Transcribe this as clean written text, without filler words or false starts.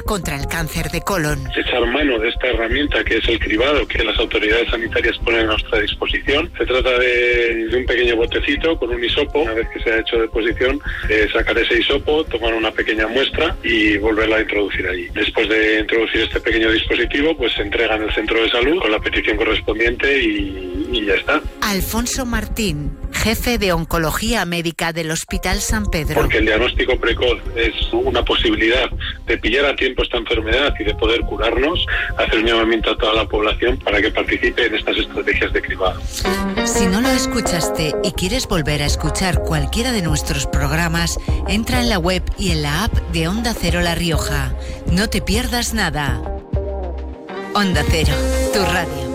contra el cáncer de colon. Echar mano de esta herramienta que es el cribado, que las autoridades sanitarias ponen a nuestra disposición. Se trata de un pequeño botecito con un hisopo. Una vez que se ha hecho deposición, sacar ese hisopo, tomar una pequeña muestra y volverla a introducir allí. Después de introducir este pequeño dispositivo, pues se entrega en el centro de salud con la petición correspondiente y ya está. Alfonso Martín, jefe de Oncología Médica del Hospital San Pedro. Porque el diagnóstico precoz es una posibilidad de pillar a tiempo esta enfermedad y de poder curarnos, hacer un llamamiento a toda la población para que participe en estas estrategias de cribado. Si no lo escuchaste y quieres volver a escuchar cualquiera de nuestros programas, entra en la web y en la app de Onda Cero La Rioja. No te pierdas nada. Onda Cero, tu radio.